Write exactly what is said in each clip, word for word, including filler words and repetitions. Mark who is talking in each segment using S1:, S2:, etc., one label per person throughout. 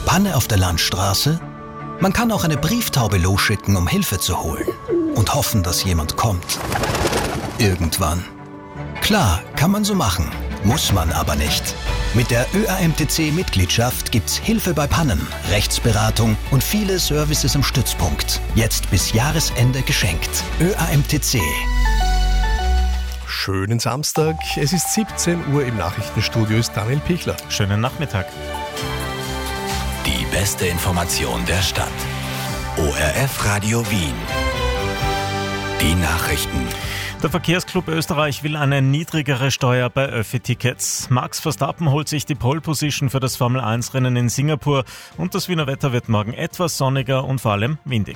S1: Panne auf der Landstraße? Man kann auch eine Brieftaube losschicken, um Hilfe zu holen. Und hoffen, dass jemand kommt. Irgendwann. Klar, kann man so machen. Muss man aber nicht. Mit der Ö A M T C-Mitgliedschaft gibt's Hilfe bei Pannen, Rechtsberatung und viele Services im Stützpunkt. Jetzt bis Jahresende geschenkt. Ö A M T C.
S2: Schönen Samstag. Es ist siebzehn Uhr, im Nachrichtenstudio ist Daniel Pichler.
S3: Schönen Nachmittag.
S4: Die beste Information der Stadt. O R F Radio Wien. Die Nachrichten.
S3: Der Verkehrsclub Österreich will eine niedrigere Steuer bei Öffi-Tickets. Max Verstappen holt sich die Pole-Position für das Formel eins Rennen in Singapur und das Wiener Wetter wird morgen etwas sonniger und vor allem windig.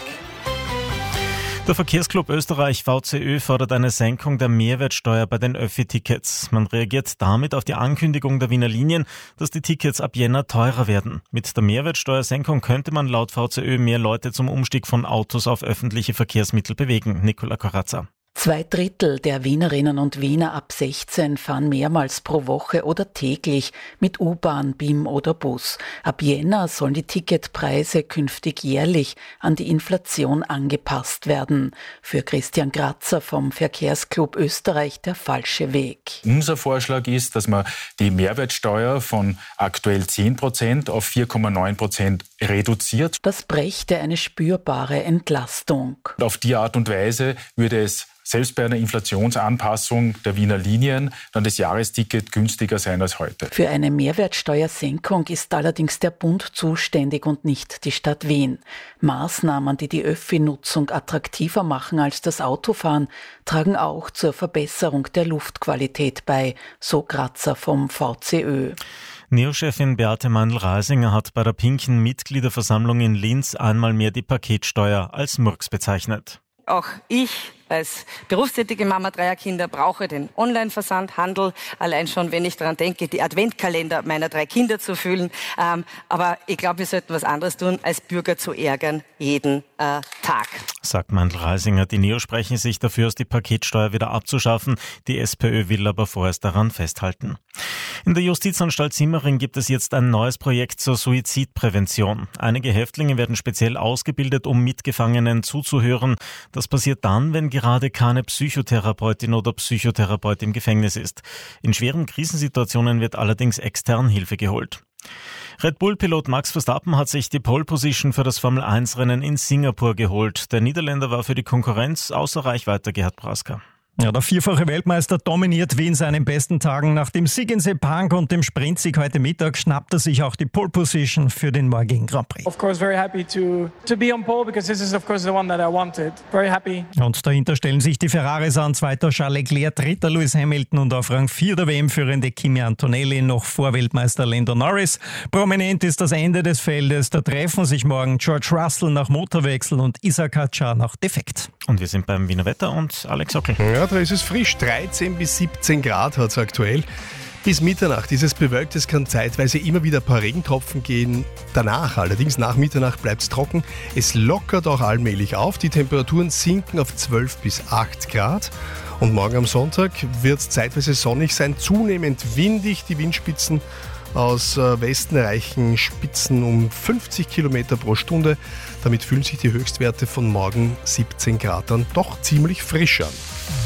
S3: Der Verkehrsclub Österreich V C Ö fordert eine Senkung der Mehrwertsteuer bei den Öffi-Tickets. Man reagiert damit auf die Ankündigung der Wiener Linien, dass die Tickets ab Jänner teurer werden. Mit der Mehrwertsteuersenkung könnte man laut V C Ö mehr Leute zum Umstieg von Autos auf öffentliche Verkehrsmittel bewegen. Nicola Corazza.
S5: Zwei Drittel der Wienerinnen und Wiener ab sechzehn fahren mehrmals pro Woche oder täglich mit U-Bahn, B I M oder Bus. Ab Jänner sollen die Ticketpreise künftig jährlich an die Inflation angepasst werden. Für Christian Grazer vom Verkehrsclub Österreich der falsche Weg.
S6: Unser Vorschlag ist, dass man die Mehrwertsteuer von aktuell zehn Prozent auf vier Komma neun Prozent reduziert.
S5: Das brächte eine spürbare Entlastung.
S6: Auf die Art und Weise würde es selbst bei einer Inflationsanpassung der Wiener Linien dann das Jahresticket günstiger sein als heute.
S5: Für eine Mehrwertsteuersenkung ist allerdings der Bund zuständig und nicht die Stadt Wien. Maßnahmen, die die Öffi-Nutzung attraktiver machen als das Autofahren, tragen auch zur Verbesserung der Luftqualität bei, so Grazer vom V C Ö.
S3: Neo-Chefin Beate Meindl-Reisinger hat bei der pinken Mitgliederversammlung in Linz einmal mehr die Paketsteuer als Murks bezeichnet.
S7: Auch ich als berufstätige Mama dreier Kinder brauche den Online-Versandhandel. Allein schon, wenn ich daran denke, die Adventkalender meiner drei Kinder zu füllen. Ähm, aber ich glaube, wir sollten was anderes tun, als Bürger zu ärgern, jeden äh, Tag.
S3: Sagt Meindl-Reisinger. Die Neo sprechen sich dafür aus, die Paketsteuer wieder abzuschaffen. Die SPÖ will aber vorerst daran festhalten. In der Justizanstalt Simmering gibt es jetzt ein neues Projekt zur Suizidprävention. Einige Häftlinge werden speziell ausgebildet, um Mitgefangenen zuzuhören. Das passiert dann, wenn gerade keine Psychotherapeutin oder Psychotherapeut im Gefängnis ist. In schweren Krisensituationen wird allerdings extern Hilfe geholt. Red Bull-Pilot Max Verstappen hat sich die Pole-Position für das Formel eins Rennen in Singapur geholt. Der Niederländer war für die Konkurrenz außer Reichweite, Gerhard Praska.
S8: Ja, der vierfache Weltmeister dominiert wie in seinen besten Tagen. Nach dem Sieg in Sepang und dem Sprintsieg heute Mittag schnappt er sich auch die Pole Position für den morgigen Grand Prix.
S9: Of course very happy to to be on pole because this is of course the one that I wanted. Very happy.
S8: Und dahinter stellen sich die Ferraris an, zweiter Charles Leclerc, dritter Lewis Hamilton und auf Rang vier der W M-führende Kimi Antonelli, noch vor Weltmeister Lando Norris. Prominent ist das Ende des Feldes. Da treffen sich morgen George Russell nach Motorwechsel und Isaac Hadjar nach Defekt.
S3: Und wir sind beim Wiener Wetter und Alex Ockel.
S2: Ja, da ist es frisch. dreizehn bis siebzehn Grad hat es aktuell. Bis Mitternacht ist es bewölkt. Es kann zeitweise immer wieder ein paar Regentropfen gehen. Danach, allerdings nach Mitternacht, bleibt es trocken. Es lockert auch allmählich auf. Die Temperaturen sinken auf zwölf bis acht Grad. Und morgen am Sonntag wird es zeitweise sonnig sein. Zunehmend windig. Die Windspitzen aus Westen erreichen Spitzen um fünfzig Kilometer pro Stunde. Damit fühlen sich die Höchstwerte von morgen siebzehn Grad dann doch ziemlich frisch an.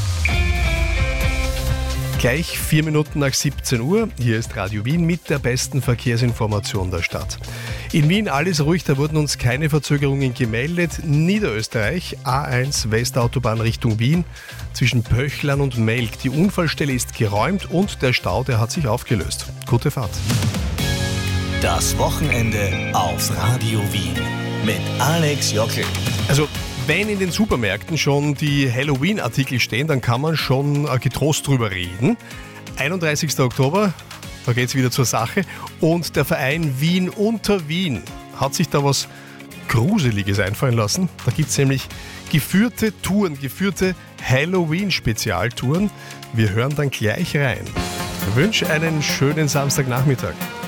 S2: Gleich vier Minuten nach siebzehn Uhr. Hier ist Radio Wien mit der besten Verkehrsinformation der Stadt. In Wien alles ruhig, da wurden uns keine Verzögerungen gemeldet. Niederösterreich, A eins Westautobahn Richtung Wien, zwischen Pöchlern und Melk. Die Unfallstelle ist geräumt und der Stau, der hat sich aufgelöst. Gute Fahrt.
S4: Das Wochenende auf Radio Wien mit Alex Jockel.
S2: Also, wenn in den Supermärkten schon die Halloween-Artikel stehen, dann kann man schon getrost drüber reden. einunddreißigster Oktober, da geht es wieder zur Sache. Und der Verein Wien unter Wien hat sich da was Gruseliges einfallen lassen. Da gibt es nämlich geführte Touren, geführte Halloween-Spezialtouren. Wir hören dann gleich rein. Ich wünsche einen schönen Samstagnachmittag.